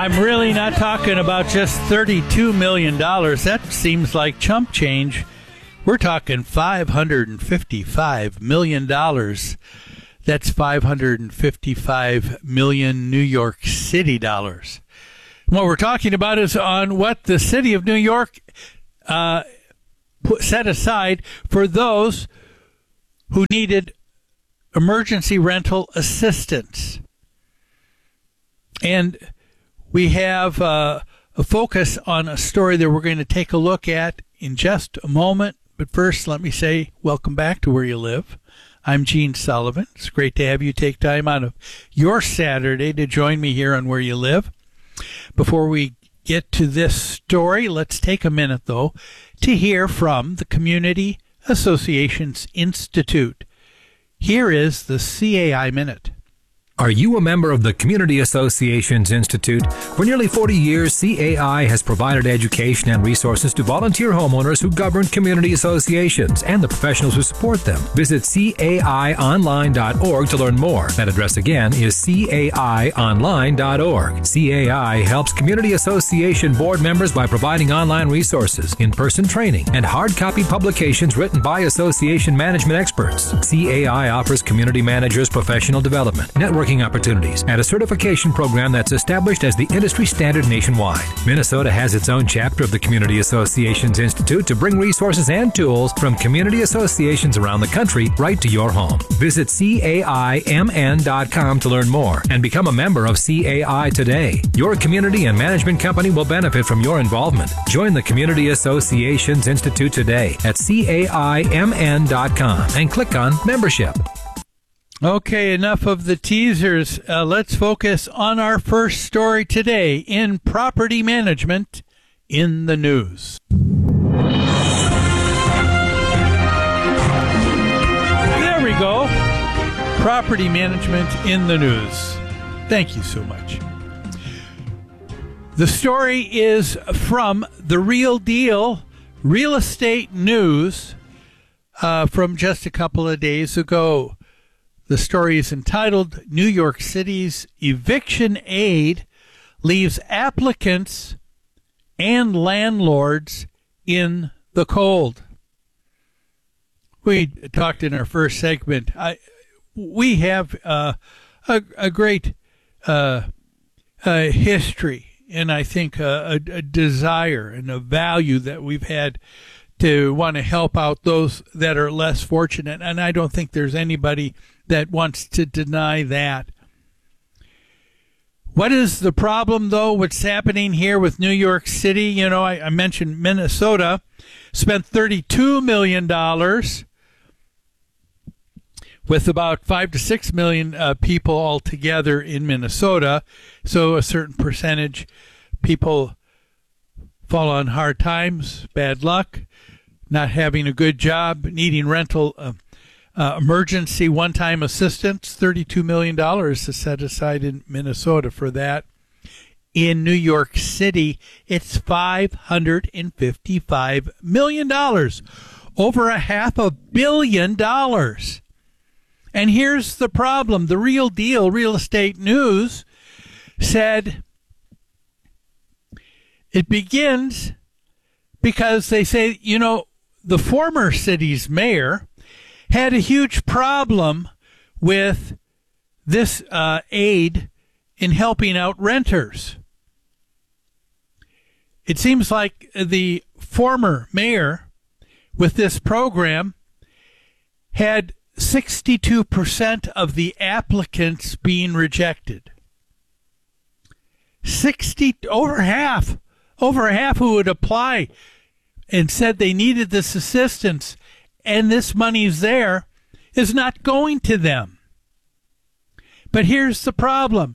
I'm really not talking about just $32 million. That seems like chump change. We're talking $555 million. That's 555 million New York City dollars. What we're talking about is on what the city of New York set aside for those who needed emergency rental assistance. And we have a focus on a story that we're going to take a look at in just a moment. But first, let me say welcome back to Where You Live. I'm Gene Sullivan. It's great to have you take time out of your Saturday to join me here on Where You Live. Before we get to this story, let's take a minute, though, to hear from the Community Associations Institute. Here is the CAI Minute. Are you a member of the Community Associations Institute? For nearly 40 years, CAI has provided education and resources to volunteer homeowners who govern community associations and the professionals who support them. Visit caionline.org to learn more. That address again is caionline.org. CAI helps community association board members by providing online resources, in-person training, and hard copy publications written by association management experts. CAI offers community managers professional development, networking opportunities, and a certification program that's established as the industry standard nationwide. Minnesota has its own chapter of the Community Associations Institute to bring resources and tools from community associations around the country right to your home. Visit CAIMN.com to learn more and become a member of CAI today. Your community and management company will benefit from your involvement. Join the Community Associations Institute today at CAIMN.com and click on Membership. Okay, enough of the teasers. Let's focus on our first story today in property management in the news. There we go. Property management in the news. Thank you so much. The story is from The Real Deal Real Estate News from just a couple of days ago. The story is entitled, New York City's Eviction Aid Leaves Applicants and Landlords in the Cold. We talked in our first segment. We have a great history, and I think a desire and a value that we've had to want to help out those that are less fortunate. And I don't think there's anybody that wants to deny that. What is the problem, though? What's happening here with New York City? You know, I mentioned Minnesota spent $32 million with about 5 to 6 million people altogether in Minnesota. So a certain percentage people fall on hard times, bad luck, not having a good job, needing rental emergency one-time assistance. $32 million is set aside in Minnesota for that. In New York City, it's $555 million, over $500 million. And here's the problem. The Real Deal Real Estate News said it begins because they say, you know, the former city's mayor had a huge problem with this aid in helping out renters. It seems like the former mayor with this program had 62% of the applicants being rejected. Over half who would apply and said they needed this assistance and this money's there is not going to them. But here's the problem.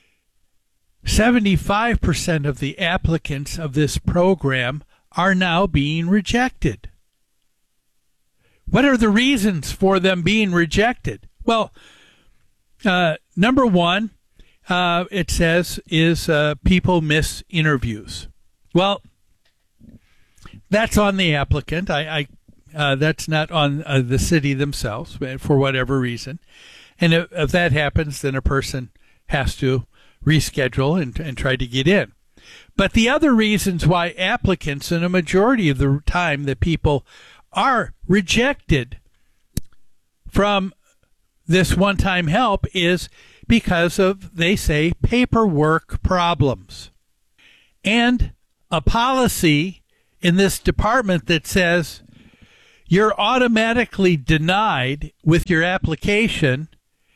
75% of the applicants of this program are now being rejected. What are the reasons for them being rejected? Well, number one, it says, is people miss interviews. Well, that's on the applicant. That's not on the city themselves for whatever reason. And if that happens, then a person has to reschedule and try to get in. But the other reasons why applicants, and a majority of the time that people are rejected from this one-time help, is because of, they say, paperwork problems. And a policy in this department that says you're automatically denied with your application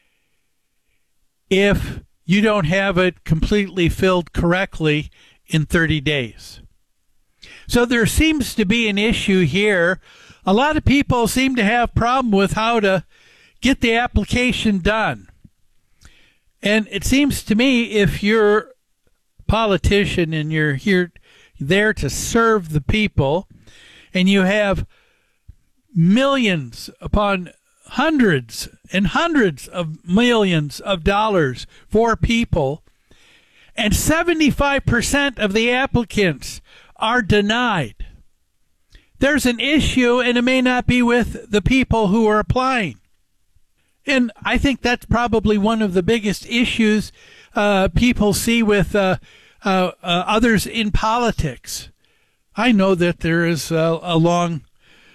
if you don't have it completely filled correctly in 30 days. So there seems to be an issue here. A lot of people seem to have problem with how to get the application done. And it seems to me, if you're a politician and you're there to serve the people, and you have millions upon hundreds and hundreds of millions of dollars for people, and 75% of the applicants are denied, there's an issue, and it may not be with the people who are applying. And I think that's probably one of the biggest issues people see with others in politics. I know that there is a long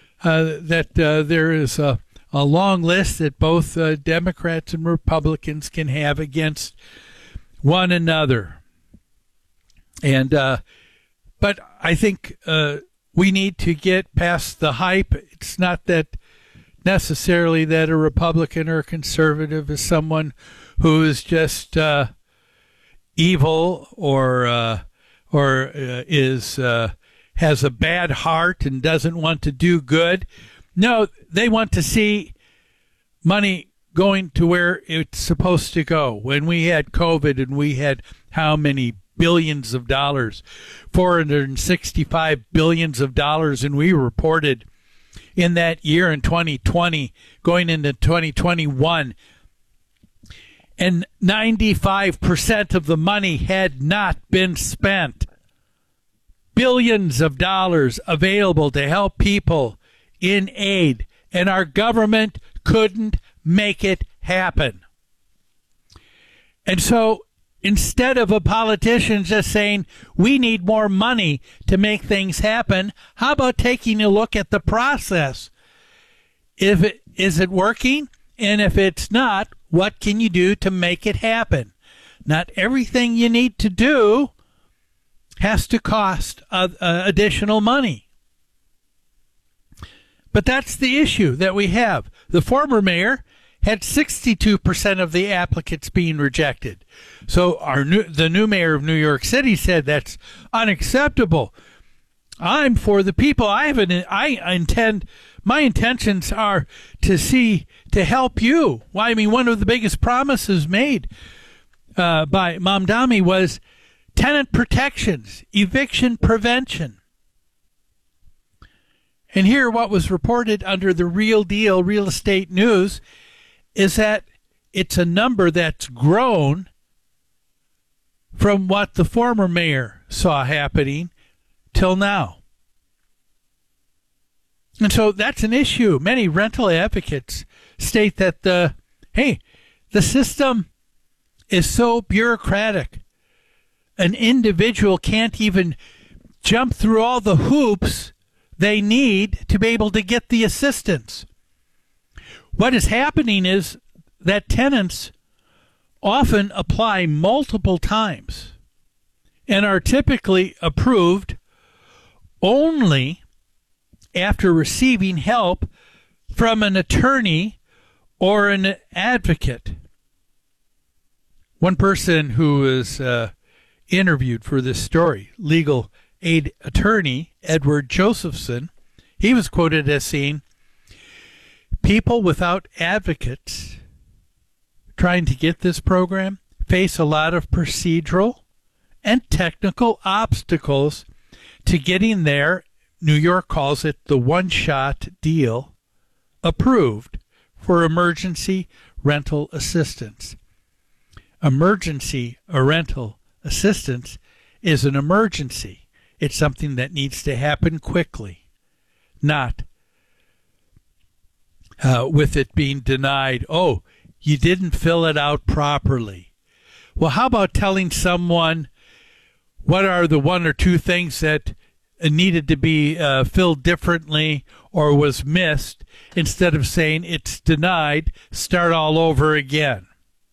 list that both Democrats and Republicans can have against one another. And but I think we need to get past the hype. It's not that necessarily that a Republican or a conservative is someone who is just evil or has a bad heart and doesn't want to do good. No, they want to see money going to where it's supposed to go. When we had COVID and we had how many billions of dollars, 465 billions of dollars, and we reported in that year in 2020 going into 2021, and 95% of the money had not been spent. Billions of dollars available to help people in aid, and our government couldn't make it happen. And so instead of a politician just saying, we need more money to make things happen, how about taking a look at the process? Is it working? And if it's not, what can you do to make it happen? Not everything you need to do has to cost additional money. But that's the issue that we have. The former mayor had 62% of the applicants being rejected. So the new mayor of New York City said that's unacceptable. I'm for the people. My intentions are to help you. Well, I mean, one of the biggest promises made by Mamdani was tenant protections, eviction prevention. And here, what was reported under the Real Deal Real Estate News is that it's a number that's grown from what the former mayor saw happening till now. And so that's an issue. Many rental advocates state that the system is so bureaucratic. An individual can't even jump through all the hoops they need to be able to get the assistance. What is happening is that tenants often apply multiple times and are typically approved only after receiving help from an attorney or an advocate. One person who was interviewed for this story, legal aid attorney Edward Josephson, he was quoted as saying, people without advocates trying to get this program face a lot of procedural and technical obstacles to getting their, New York calls it the one-shot deal, approved for emergency rental assistance. Emergency rental assistance is an emergency. It's something that needs to happen quickly, not with it being denied. Oh, you didn't fill it out properly. Well, how about telling someone what are the one or two things that needed to be filled differently or was missed, instead of saying it's denied, start all over again?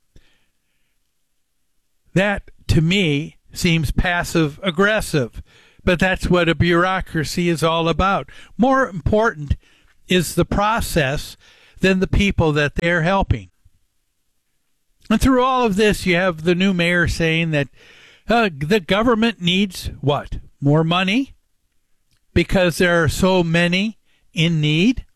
That, to me, seems passive aggressive, but that's what a bureaucracy is all about. More important is the process than the people that they're helping. And through all of this, you have the new mayor saying that the government needs what? More money? Because there are so many in need?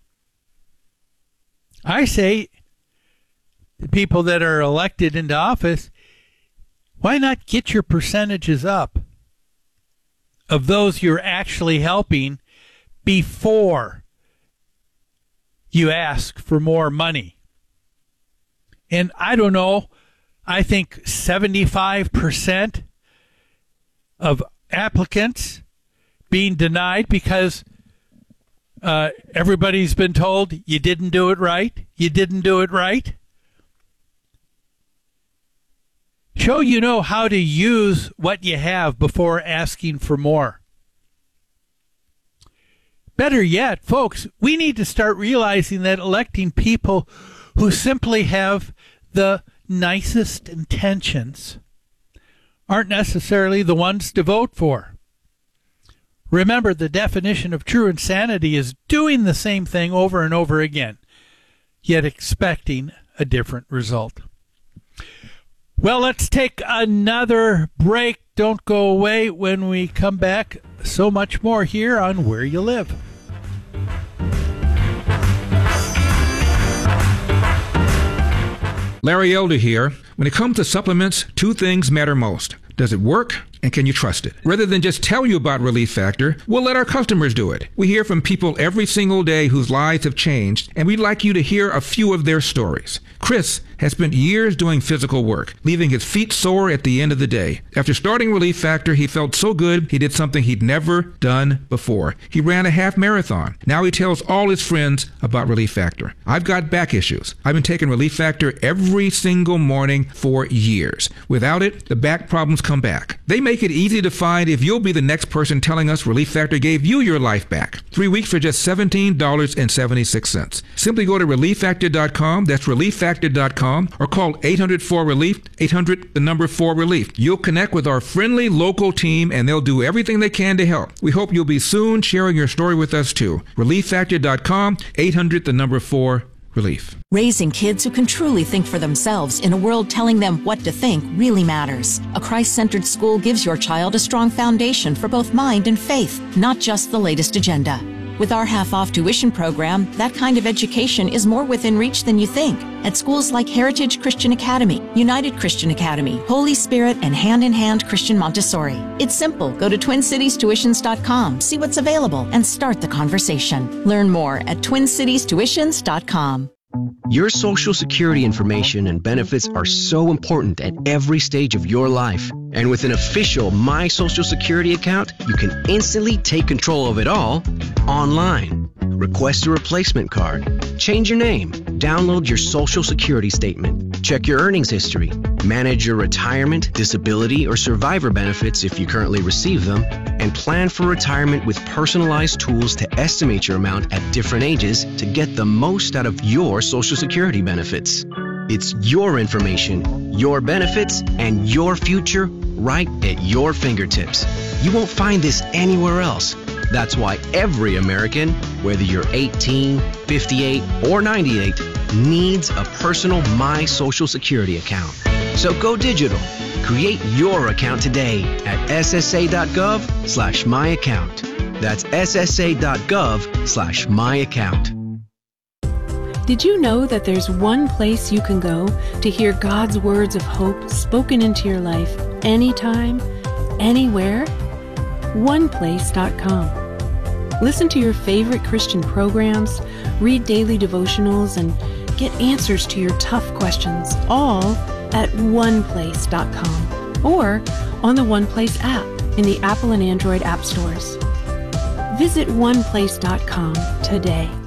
I say, the people that are elected into office, why not get your percentages up of those you're actually helping before you ask for more money? And I don't know, I think 75% of applicants being denied because everybody's been told you didn't do it right, you didn't do it right. Show you know how to use what you have before asking for more. Better yet, folks, we need to start realizing that electing people who simply have the nicest intentions aren't necessarily the ones to vote for. Remember, the definition of true insanity is doing the same thing over and over again, yet expecting a different result. Well, let's take another break. Don't go away. When we come back, so much more here on Where You Live. Larry Elder here. When it comes to supplements, two things matter most. Does it work? And can you trust it? Rather than just tell you about Relief Factor, we'll let our customers do it. We hear from people every single day whose lives have changed, and we'd like you to hear a few of their stories. Chris has spent years doing physical work, leaving his feet sore at the end of the day. After starting Relief Factor, he felt so good he did something he'd never done before. He ran a half marathon. Now he tells all his friends about Relief Factor. I've got back issues. I've been taking Relief Factor every single morning for years. Without it, the back problems come back. They make it easy to find if you'll be the next person telling us Relief Factor gave you your life back. 3 weeks for just $17.76. Simply go to ReliefFactor.com. That's ReliefFactor.com. Or call 800-4RELIEF, 800-4RELIEF. You'll connect with our friendly local team and they'll do everything they can to help. We hope you'll be soon sharing your story with us too. ReliefFactor.com, 800-4RELIEF. Raising kids who can truly think for themselves in a world telling them what to think really matters. A Christ-centered school gives your child a strong foundation for both mind and faith, not just the latest agenda. With our half-off tuition program, that kind of education is more within reach than you think. At schools like Heritage Christian Academy, United Christian Academy, Holy Spirit, and Hand in Hand Christian Montessori. It's simple. Go to TwinCitiesTuitions.com, see what's available, and start the conversation. Learn more at TwinCitiesTuitions.com. Your Social Security information and benefits are so important at every stage of your life. And with an official My Social Security account, you can instantly take control of it all online. Request a replacement card, change your name, download your Social Security statement, check your earnings history, manage your retirement, disability, or survivor benefits if you currently receive them, and plan for retirement with personalized tools to estimate your amount at different ages to get the most out of your Social Security benefits. It's your information, your benefits, and your future right at your fingertips. You won't find this anywhere else. That's why every American, whether you're 18, 58, or 98, needs a personal My Social Security account. So go digital. Create your account today at ssa.gov/myaccount. That's ssa.gov/myaccount. Did you know that there's one place you can go to hear God's words of hope spoken into your life anytime, anywhere? OnePlace.com. Listen to your favorite Christian programs, read daily devotionals, and get answers to your tough questions, all at OnePlace.com or on the OnePlace app in the Apple and Android app stores. Visit OnePlace.com today.